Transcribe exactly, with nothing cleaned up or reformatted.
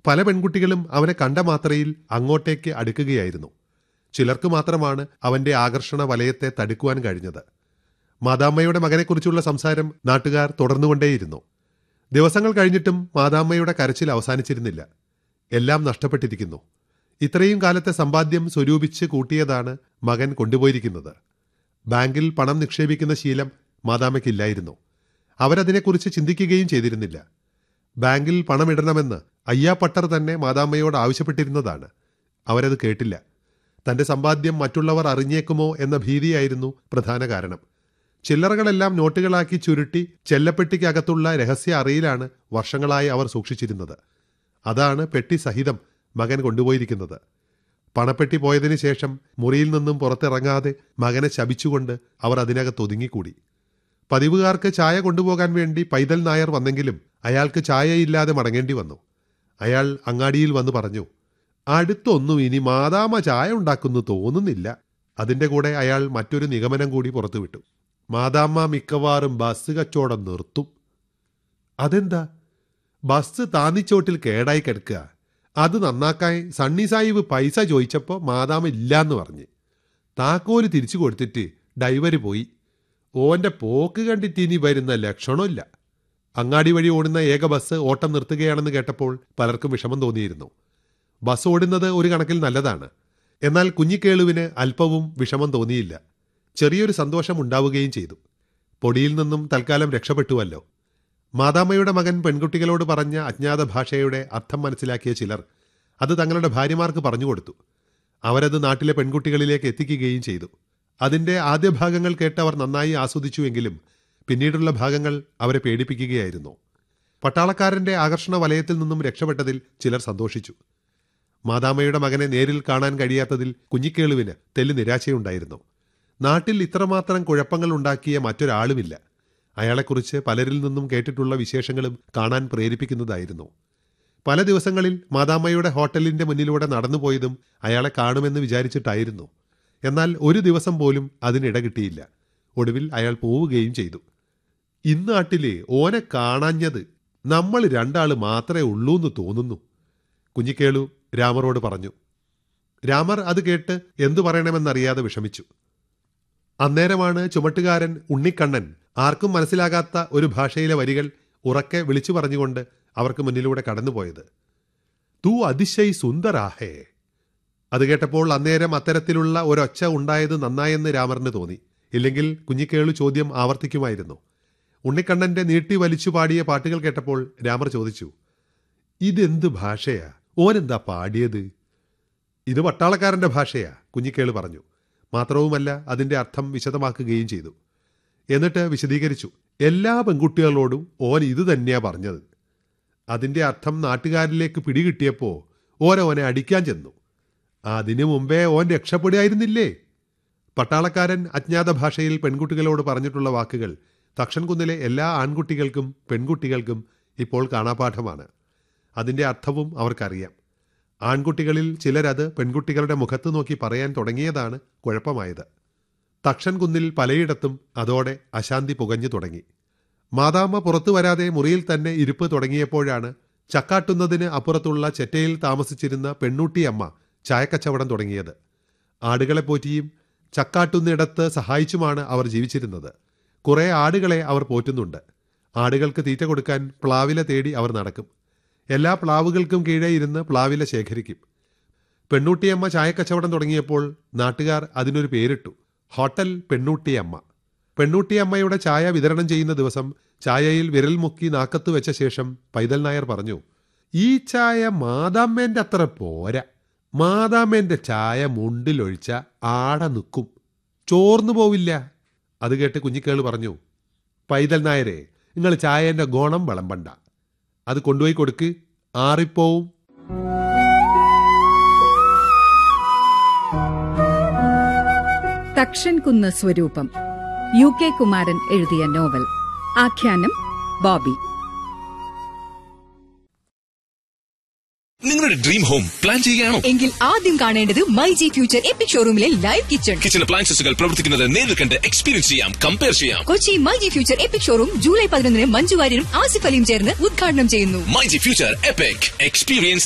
പല പെൺകുട്ടികളും അവനെ കണ്ട മാത്രയിൽ അങ്ങോട്ടേക്ക് അടുക്കുകയായിരുന്നു. ചിലർക്ക് മാത്രമാണ് അവന്റെ ആകർഷണ വലയത്തെ തടുക്കുവാൻ കഴിഞ്ഞത്. മാതാമ്മയുടെ മകനെക്കുറിച്ചുള്ള സംസാരം നാട്ടുകാർ തുടർന്നുകൊണ്ടേയിരുന്നു. ദിവസങ്ങൾ കഴിഞ്ഞിട്ടും മാതാമ്മയുടെ കരച്ചിൽ അവസാനിച്ചിരുന്നില്ല. എല്ലാം നഷ്ടപ്പെട്ടിരിക്കുന്നു. ഇത്രയും കാലത്തെ സമ്പാദ്യം സ്വരൂപിച്ച് കൂട്ടിയതാണ് മകൻ കൊണ്ടുപോയിരിക്കുന്നത്. ബാങ്കിൽ പണം നിക്ഷേപിക്കുന്ന ശീലം മാതാമ്മയ്ക്കില്ലായിരുന്നു. അവരതിനെക്കുറിച്ച് ചിന്തിക്കുകയും ചെയ്തിരുന്നില്ല. ബാങ്കിൽ പണമിടണമെന്ന് അയ്യാപ്പട്ടർ തന്നെ മാതാമ്മയോട് ആവശ്യപ്പെട്ടിരുന്നതാണ്. അവരത് കേട്ടില്ല. തന്റെ സമ്പാദ്യം മറ്റുള്ളവർ അറിഞ്ഞേക്കുമോ എന്ന ഭീതിയായിരുന്നു പ്രധാന കാരണം. ചില്ലറകളെല്ലാം നോട്ടുകളാക്കി ചുരുട്ടി ചെല്ലപ്പെട്ടിക്കകത്തുള്ള രഹസ്യ അറയിലാണ് വർഷങ്ങളായി അവർ സൂക്ഷിച്ചിരുന്നത്. അതാണ് പെട്ടി സഹിതം മകൻ കൊണ്ടുപോയിരിക്കുന്നത്. പണപ്പെട്ടി പോയതിനു ശേഷം മുറിയിൽ നിന്നും പുറത്തിറങ്ങാതെ മകനെ ശപിച്ചുകൊണ്ട് അവർ അതിനകത്ത് ഒതുങ്ങിക്കൂടി. പതിവുകാർക്ക് ചായ കൊണ്ടുപോകാൻ വേണ്ടി പൈതൽ നായർ വന്നെങ്കിലും അയാൾക്ക് ചായയില്ലാതെ മടങ്ങേണ്ടി വന്നു. അയാൾ അങ്ങാടിയിൽ വന്ന് പറഞ്ഞു, അടുത്തൊന്നും ഇനി മാതാമ്മ ചായ ഉണ്ടാക്കുന്നു തോന്നുന്നില്ല. അതിന്റെ കൂടെ അയാൾ മറ്റൊരു നിഗമനം കൂടി പുറത്തുവിട്ടു. മാതാമ്മ മിക്കവാറും ബസ് കച്ചവടം നിർത്തും. അതെന്താ? ബസ് താന്നിച്ചോട്ടിൽ കേടായി കിടക്കുക. അത് നന്നാക്കാൻ സണ്ണി സാഹിബ് പൈസ ചോദിച്ചപ്പോൾ മാതാമ്മ ഇല്ലാന്ന് പറഞ്ഞ് താക്കോല് തിരിച്ചു കൊടുത്തിട്ട് ഡ്രൈവര് പോയി. ഓന്റെ പോക്ക് കണ്ടിട്ട് ഇനി വരുന്ന ലക്ഷണമില്ല. അങ്ങാടി വഴി ഓടുന്ന ഏക ബസ് ഓട്ടം നിർത്തുകയാണെന്ന് കേട്ടപ്പോൾ പലർക്കും വിഷമം തോന്നിയിരുന്നു. ബസ് ഓടുന്നത് ഒരു കണക്കിൽ നല്ലതാണ്. എന്നാൽ കുഞ്ഞിക്കേളുവിന് അല്പവും വിഷമം തോന്നിയില്ല. ചെറിയൊരു സന്തോഷം ഉണ്ടാവുകയും ചെയ്തു. പൊടിയിൽ നിന്നും തൽക്കാലം രക്ഷപ്പെട്ടുവല്ലോ. മാതാമ്മയുടെ മകൻ പെൺകുട്ടികളോട് പറഞ്ഞ അജ്ഞാത ഭാഷയുടെ അർത്ഥം മനസ്സിലാക്കിയ ചിലർ അത് തങ്ങളുടെ ഭാര്യമാർക്ക് പറഞ്ഞുകൊടുത്തു. അവരത് നാട്ടിലെ പെൺകുട്ടികളിലേക്ക് എത്തിക്കുകയും ചെയ്തു. അതിന്റെ ആദ്യ ഭാഗങ്ങൾ കേട്ട് അവർ നന്നായി ആസ്വദിച്ചുവെങ്കിലും പിന്നീടുള്ള ഭാഗങ്ങൾ അവരെ പേടിപ്പിക്കുകയായിരുന്നു. പട്ടാളക്കാരന്റെ ആകർഷണ വലയത്തിൽ നിന്നും രക്ഷപ്പെട്ടതിൽ ചിലർ സന്തോഷിച്ചു. മാതാമ്മയുടെ മകനെ നേരിൽ കാണാൻ കഴിയാത്തതിൽ കുഞ്ഞിക്കേളുവിന് തെല്ല് നിരാശയുണ്ടായിരുന്നു. നാട്ടിൽ ഇത്രമാത്രം കുഴപ്പങ്ങൾ ഉണ്ടാക്കിയ മറ്റൊരാളുമില്ല. അയാളെക്കുറിച്ച് പലരിൽ നിന്നും കേട്ടിട്ടുള്ള വിശേഷങ്ങളും കാണാൻ പ്രേരിപ്പിക്കുന്നതായിരുന്നു. പല ദിവസങ്ങളിൽ മാതാമ്മയുടെ ഹോട്ടലിന്റെ മുന്നിലൂടെ നടന്നുപോയതും അയാളെ കാണുമെന്ന് വിചാരിച്ചിട്ടായിരുന്നു. എന്നാൽ ഒരു ദിവസം പോലും അതിനിട കിട്ടിയില്ല. ഒടുവിൽ അയാൾ പോവുകയും ചെയ്തു. ഇന്നാട്ടില് ഓനെ കാണാഞ്ഞത് നമ്മൾ രണ്ടാള് മാത്രമേ ഉള്ളൂന്ന് തോന്നുന്നു, കുഞ്ഞിക്കേളു രാമറോട് പറഞ്ഞു. രാമർ അത് കേട്ട് എന്തു പറയണമെന്നറിയാതെ വിഷമിച്ചു. അന്നേരമാണ് ചുമട്ടുകാരൻ ഉണ്ണിക്കണ്ണൻ ആർക്കും മനസ്സിലാകാത്ത ഒരു ഭാഷയിലെ വരികൾ ഉറക്കെ വിളിച്ചു പറഞ്ഞുകൊണ്ട് അവർക്ക് മുന്നിലൂടെ കടന്നുപോയത്. തൂ അതിശയ് സുന്ദരാഹേ. അത് കേട്ടപ്പോൾ അന്നേരം അത്തരത്തിലുള്ള ഒരൊച്ച ഉണ്ടായത് നന്നായെന്ന് രാമറിന് തോന്നി. ഇല്ലെങ്കിൽ കുഞ്ഞിക്കേളു ചോദ്യം ആവർത്തിക്കുമായിരുന്നു. ഉണ്ണിക്കണ്ണന്റെ നീട്ടി വലിച്ചു പാടിയ പാട്ടുകൾ കേട്ടപ്പോൾ രാമർ ചോദിച്ചു, ഇതെന്ത് ഭാഷയാ? ഓനെന്താ പാടിയത്? ഇത് പട്ടാളക്കാരന്റെ ഭാഷയാ, കുഞ്ഞിക്കേളു പറഞ്ഞു. മാത്രവുമല്ല അതിന്റെ അർത്ഥം വിശദമാക്കുകയും ചെയ്തു. എന്നിട്ട് വിശദീകരിച്ചു, എല്ലാ പെൺകുട്ടികളോടും ഓൻ ഇത് തന്നെയാ പറഞ്ഞത്. അതിന്റെ അർത്ഥം നാട്ടുകാരിലേക്ക് പിടികിട്ടിയപ്പോ ഓരോനെ അടിക്കാൻ ചെന്നു. അതിനു മുമ്പേ ഓൻ രക്ഷപ്പെടുകയായിരുന്നില്ലേ? പട്ടാളക്കാരൻ അജ്ഞാത ഭാഷയിൽ പെൺകുട്ടികളോട് പറഞ്ഞിട്ടുള്ള വാക്കുകൾ തക്ഷൻകുന്നിലെ എല്ലാ ആൺകുട്ടികൾക്കും പെൺകുട്ടികൾക്കും ഇപ്പോൾ കാണാപാഠമാണ്. അതിന്റെ അർത്ഥവും അവർക്കറിയാം. ആൺകുട്ടികളിൽ ചിലരത് പെൺകുട്ടികളുടെ മുഖത്ത് നോക്കി പറയാൻ തുടങ്ങിയതാണ് കുഴപ്പമായത്. തക്ഷൻകുന്നിൽ പലയിടത്തും അതോടെ അശാന്തി പുകഞ്ഞു തുടങ്ങി. മാതാമ്മ പുറത്തു വരാതെ മുറിയിൽ തന്നെ ഇരിപ്പ് തുടങ്ങിയപ്പോഴാണ് ചക്കാട്ടുന്നതിന് അപ്പുറത്തുള്ള ചെറ്റയിൽ താമസിച്ചിരുന്ന പെണ്ണൂട്ടിയമ്മ ചായക്കച്ചവടം തുടങ്ങിയത്. ആടുകളെ പോറ്റിയും ചക്കാട്ടുന്നിടത്ത് സഹായിച്ചുമാണ് അവർ ജീവിച്ചിരുന്നത്. കുറെ ആടുകളെ അവർ പോറ്റുന്നുണ്ട്. ആടുകൾക്ക് തീറ്റ കൊടുക്കാൻ പ്ലാവില തേടി അവർ നടക്കും. എല്ലാ പ്ലാവുകൾക്കും കീഴേ ഇരുന്ന് പ്ലാവില ശേഖരിക്കും. പെണ്ണൂട്ടിയമ്മ ചായക്കച്ചവടം തുടങ്ങിയപ്പോൾ നാട്ടുകാർ അതിനൊരു പേരിട്ടു, ഹോട്ടൽ പെണ്ണൂട്ടിയമ്മ. പെണ്ണൂട്ടിയമ്മയുടെ ചായ വിതരണം ചെയ്യുന്ന ദിവസം ചായയിൽ വിരൽ മുക്കി നാക്കത്ത് വെച്ച ശേഷം പൈതൽ നായർ പറഞ്ഞു, ഈ ചായ മാതാമ്മേന്റെ അത്ര പോരാ. മാതാമ്മേന്റെ ചായ മുണ്ടിലൊഴിച്ച ആട നിൽക്കും, ചോർന്നു പോവില്ല. അത് കേട്ട് കുഞ്ഞിക്കേള് പറഞ്ഞു, പൈതൽ നായരെ, നിങ്ങൾ ചായന്റെ ഗുണം വിളമ്പണ്ട. അത് കൊണ്ടുപോയി കൊടുക്ക്, ആറിപ്പോവും. തക്ഷൻകുന്ന് സ്വരൂപം, യു കെ കുമാരൻ എഴുതിയ നോവൽ. ആഖ്യാനം ബോബി. നിങ്ങളുടെ ഡ്രീം ഹോം പ്ലാൻ ചെയ്യുകയാണോ? എങ്കിൽ ആദ്യം കാണേണ്ടത് my G future EPIC ഷോറൂമിലെ live kitchen. Kitchen അപ്ലയൻസസുകൾ പ്രവർത്തിക്കുന്നത് നേരിൽ കണ്ട് എക്സ്പീരിയൻസ് ചെയ്യാം, കമ്പയർ ചെയ്യാം. Kochi my G future EPIC showroom July പതിനൊന്നിന് മഞ്ജു വാര്യരും ആസിഫ് അലിയും ചേർന്ന് ഉദ്ഘാടനം ചെയ്യുന്നു. My G future EPIC experience